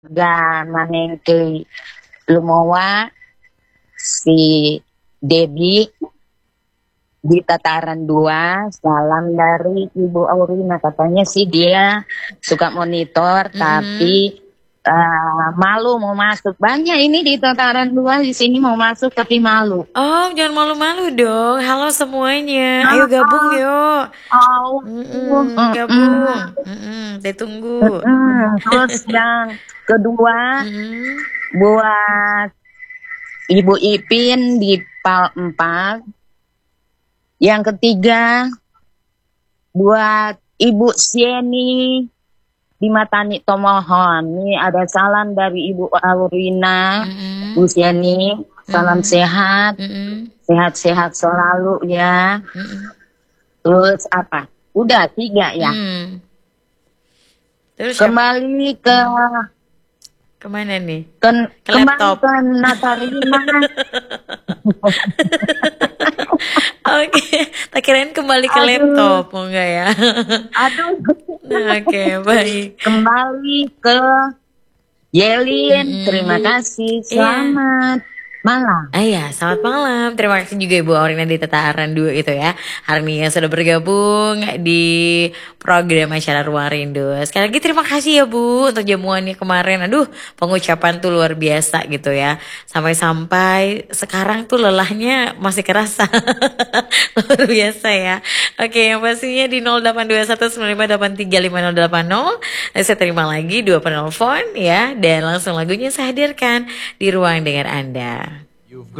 Manengke Lumowa, si Debbie di tataran 2, salam dari Ibu Aurina. Katanya sih dia suka monitor, tapi malu mau masuk. Banyak ini di tataran 2 di sini mau masuk tapi malu. Oh, jangan malu-malu dong. Halo semuanya, ayo gabung yuk. Gabung. Saya tunggu. Terus yang kedua buat Ibu Ipin di PAL 4. Yang ketiga buat Ibu Sieni di Matani Tomohon. Ini ada salam dari Ibu Aurina, Bu Sieni, salam sehat, sehat-sehat selalu ya. Terus apa? Udah 3 ya. Terus kembali ke kemana nih? Ke laptop. Ke Natarina. Oke, tak kirain kembali ke laptop, mau enggak ya? Aduh. Oke, baik. Kembali ke Yelin, terima kasih. Selamat malam. Iya, selamat malam. Terima kasih juga Ibu Aurina di Tataran 2 itu ya. Hari ini yang sudah bergabung di program acara Ruang Rindu. Sekali lagi terima kasih ya Bu untuk jamuannya kemarin. Aduh, pengucapan tuh luar biasa gitu ya. Sampai-sampai sekarang tuh lelahnya masih kerasa. Luar biasa ya. Oke, yang pastinya di 082195835080. Saya terima lagi 2 penelpon ya. Dan langsung lagunya saya hadirkan di ruang dengar Anda.